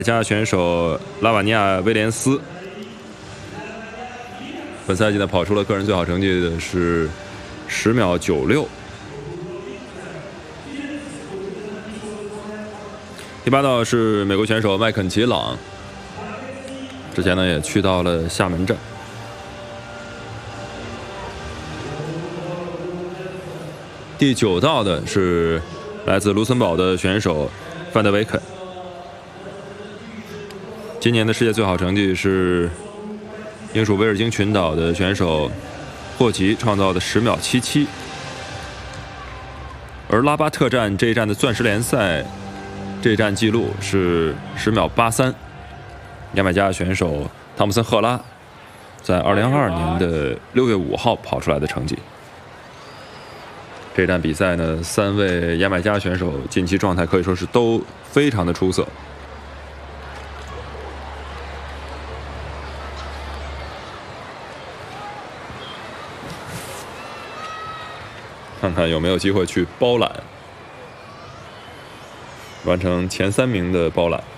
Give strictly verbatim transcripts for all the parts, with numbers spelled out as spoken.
加选手拉瓦尼亚·威廉斯，本赛季呢跑出了个人最好成绩的是十秒九六。第八道是美国选手麦肯齐·朗，之前呢也去到了厦门站。第九道的是来自卢森堡的选手范德维肯。 今年的世界最好成绩是英属威尔京群岛的选手霍奇创造的十秒七七，而拉巴特站这一站的钻石联赛这一站记录是十秒八三，牙买加选手汤姆森·赫拉在二零二二年的六月五号跑出来的成绩。这站比赛呢，三位牙买加选手近期状态可以说是都非常的出色。 看看有没有机会去包揽，完成前三名的包揽。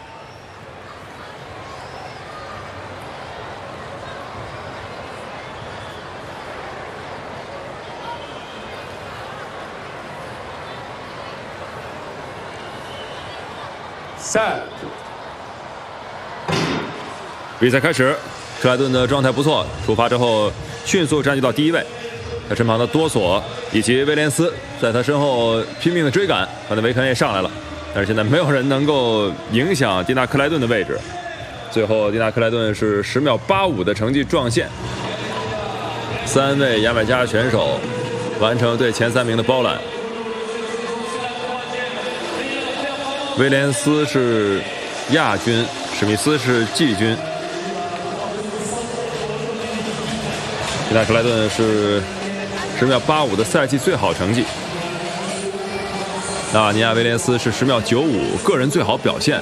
三， 比赛开始，克莱顿的状态不错，出发之后迅速占据到第一位。 他身旁的多索以及威廉斯在他身后拼命的追赶，范德维肯也上来了，但是现在没有人能够影响蒂纳克莱顿的位置。最后，蒂纳克莱顿是十秒八五的成绩撞线。三位牙买加选手完成对前三名的包揽。威廉斯是亚军，史密斯是季军。 蒂纳克莱顿是十秒八五的赛季最好成绩，纳瓦尼亚·威廉斯是十秒九五个人最好表现。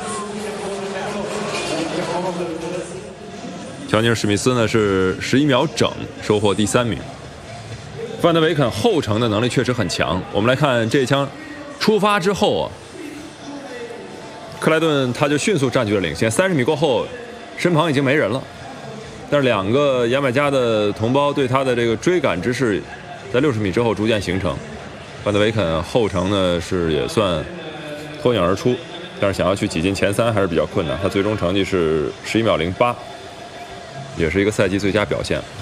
乔尼尔·史密斯呢是十一秒整，收获第三名。范德维肯后程的能力确实很强。我们来看这一枪出发之后啊，克莱顿他就迅速占据了领先，三十米过后，身旁已经没人了。 但是两个牙买加的同胞对他的这个追赶之势，在六十米之后逐渐形成。范德维肯后程呢是也算脱颖而出，但是想要去挤进前三还是比较困难。他最终成绩是十一秒零八，也是一个赛季最佳表现。